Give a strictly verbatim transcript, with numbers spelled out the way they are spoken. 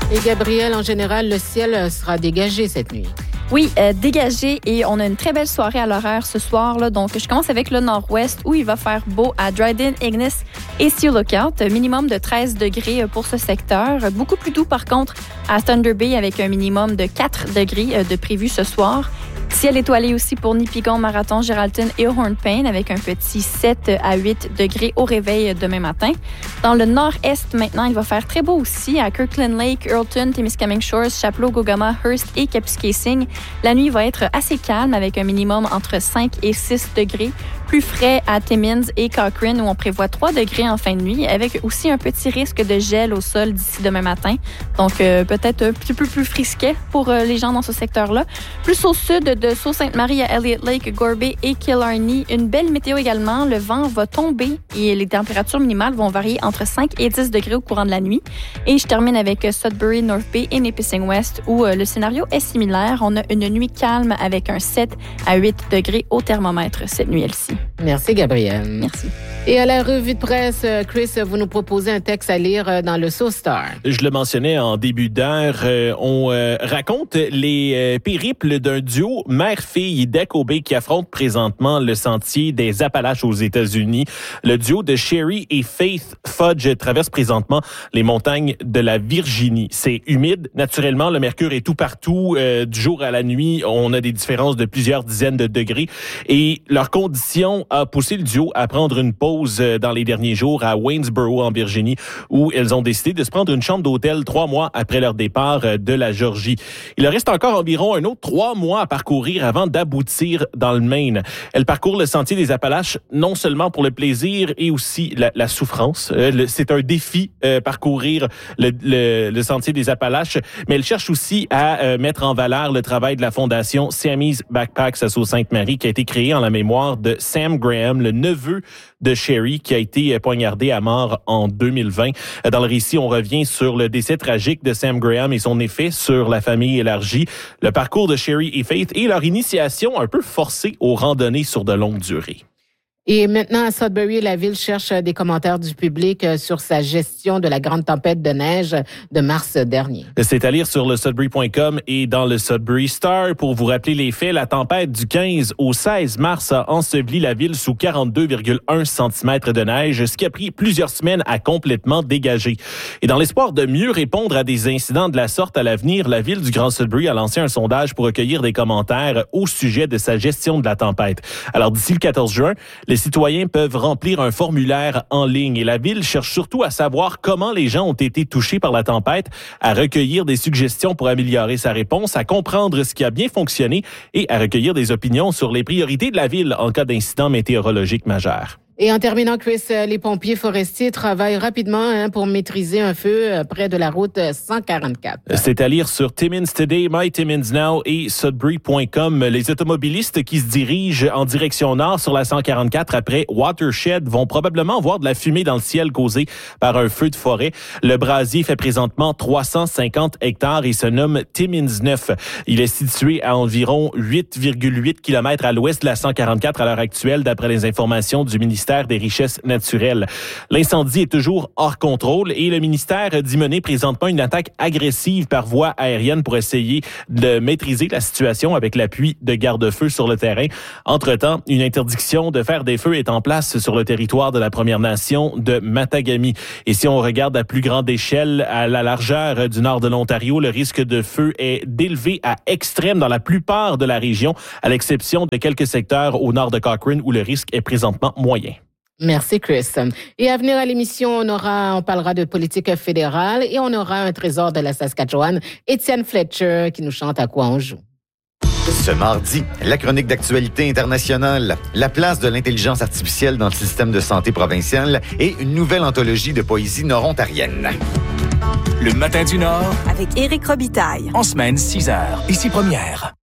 Et Gabrielle, en général, le ciel sera dégagé cette nuit. Oui, euh, dégagé et on a une très belle soirée à l'horaire ce soir. Là. Donc, je commence avec le nord-ouest où il va faire beau à Dryden, Ignis et Sea Lookout. Minimum de treize degrés pour ce secteur. Beaucoup plus doux, par contre, à Thunder Bay avec un minimum de quatre degrés de prévu ce soir. Ciel étoilé aussi pour Nipigon, Marathon, Geraldton et Hornpain avec un petit sept à huit degrés au réveil demain matin. Dans le nord-est, maintenant, il va faire très beau aussi à Kirkland Lake, Earlton, Témiscamingue Shores, Chapleau, Gogama, Hearst et Kapuskasing. La nuit va être assez calme avec un minimum entre cinq et six degrés. Plus frais à Timmins et Cochrane où on prévoit trois degrés en fin de nuit avec aussi un petit risque de gel au sol d'ici demain matin. Donc, euh, peut-être un petit peu plus frisquet pour euh, les gens dans ce secteur-là. Plus au sud de Sault-Sainte-Marie à Elliott Lake, Gorby et Killarney. Une belle météo également. Le vent va tomber et les températures minimales vont varier entre cinq et dix degrés au courant de la nuit. Et je termine avec Sudbury, North Bay et Nipissing West où euh, le scénario est similaire. On a une nuit calme avec un sept à huit degrés au thermomètre cette nuit-ci. Merci, Gabrielle. Merci. Et à la revue de presse, Chris, vous nous proposez un texte à lire dans le Sault Star. Je le mentionnais en début d'heure. Euh, on euh, raconte les euh, périples d'un duo mère-fille d'Echo Bay qui affronte présentement le sentier des Appalaches aux États-Unis. Le duo de Sherry et Faith Fudge traverse présentement les montagnes de la Virginie. C'est humide. Naturellement, le mercure est tout partout. Euh, du jour à la nuit, on a des différences de plusieurs dizaines de degrés. Et leur condition a poussé le duo à prendre une pause dans les derniers jours à Waynesboro, en Virginie, où elles ont décidé de se prendre une chambre d'hôtel trois mois après leur départ de la Georgie. Il leur reste encore environ un autre trois mois à parcourir avant d'aboutir dans le Maine. Elles parcourent le sentier des Appalaches non seulement pour le plaisir et aussi la, la souffrance. Euh, le, c'est un défi euh, parcourir le, le, le sentier des Appalaches, mais elles cherchent aussi à euh, mettre en valeur le travail de la fondation Sammy's Backpacks à Sault-Sainte-Marie qui a été créée en la mémoire de Sam Graham, le neveu de Sherry, qui a été poignardé à mort en deux mille vingt. Dans le récit, on revient sur le décès tragique de Sam Graham et son effet sur la famille élargie, le parcours de Sherry et Faith et leur initiation un peu forcée aux randonnées sur de longue durée. Et maintenant, à Sudbury, la ville cherche des commentaires du public sur sa gestion de la grande tempête de neige de mars dernier. C'est à lire sur le Sudbury point com et dans le Sudbury Star. Pour vous rappeler les faits, la tempête du quinze au seize mars a enseveli la ville sous quarante-deux virgule un centimètres de neige, ce qui a pris plusieurs semaines à complètement dégager. Et dans l'espoir de mieux répondre à des incidents de la sorte à l'avenir, la ville du Grand Sudbury a lancé un sondage pour recueillir des commentaires au sujet de sa gestion de la tempête. Alors, d'ici le quatorze juin, les citoyens peuvent remplir un formulaire en ligne et la ville cherche surtout à savoir comment les gens ont été touchés par la tempête, à recueillir des suggestions pour améliorer sa réponse, à comprendre ce qui a bien fonctionné et à recueillir des opinions sur les priorités de la ville en cas d'incident météorologique majeur. Et en terminant, Chris, les pompiers forestiers travaillent rapidement hein, pour maîtriser un feu près de la route cent quarante-quatre. C'est à lire sur Timmins Today, My Timmins Now et Sudbury point com. Les automobilistes qui se dirigent en direction nord sur la cent quarante-quatre après Watershed vont probablement voir de la fumée dans le ciel causée par un feu de forêt. Le brasier fait présentement trois cent cinquante hectares et se nomme Timmins neuf. Il est situé à environ huit virgule huit kilomètres à l'ouest de la cent quarante-quatre à l'heure actuelle, d'après les informations du ministère des Richesses naturelles. L'incendie est toujours hors contrôle et le ministère dit mener présentement une attaque agressive par voie aérienne pour essayer de maîtriser la situation avec l'appui de garde-feux sur le terrain. Entre-temps, une interdiction de faire des feux est en place sur le territoire de la Première Nation de Matagami. Et si on regarde à plus grande échelle, à la largeur du nord de l'Ontario, le risque de feu est d'élevé à extrême dans la plupart de la région, à l'exception de quelques secteurs au nord de Cochrane où le risque est présentement moyen. Merci, Chris. Et à venir à l'émission, on aura, on parlera de politique fédérale et on aura un trésor de la Saskatchewan, Étienne Fletcher, qui nous chante À quoi on joue. Ce mardi, la chronique d'actualité internationale, la place de l'intelligence artificielle dans le système de santé provincial et une nouvelle anthologie de poésie nord-ontarienne. Le matin du Nord avec Éric Robitaille. En semaine, six heures. Ici Première.